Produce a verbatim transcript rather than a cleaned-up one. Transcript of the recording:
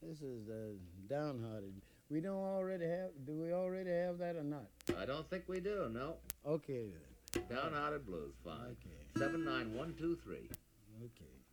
This is uh, downhearted. We don't already have. Do we already have that or not? I don't think we do, no. Okay then. All right. Downhearted Blues, fine. Okay. seven nine one two three. Okay.